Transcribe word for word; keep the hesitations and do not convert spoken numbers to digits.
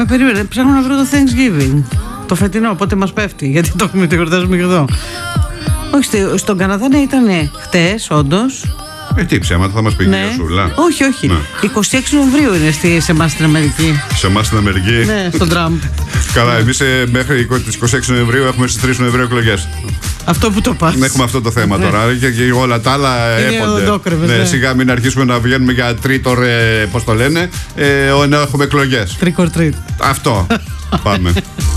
Με περίμενε, ψάχνω να βρω το Thanksgiving. Το φετινό, πότε μας πέφτει, γιατί το έχουμε γιορτάζουμε και εδώ. Όχι, στον Καναδά ναι, ήταν χτες, όντως. Ε, τι ψέματα θα μας πει η κυρία Σούλα. Όχι, όχι. Ναι. εικοστή έκτη Νοεμβρίου είναι στη, σε εμάς στην Αμερική. Σε εμάς στην Αμερική. Ναι, στον Τραμπ. Καλά, εμείς ε, μέχρι τις εικοστή έκτη Νοεμβρίου έχουμε στις τρεις Νοεμβρίου εκλογές. Αυτό που το πας. Έχουμε αυτό το θέμα, ναι, τώρα και, και όλα τα άλλα έπονται. Ναι, ναι. Σιγά μην αρχίσουμε να βγαίνουμε για τρίτο, πώς το λένε, ε, να έχουμε εκλογές. Trick or treat. Αυτό. Πάμε.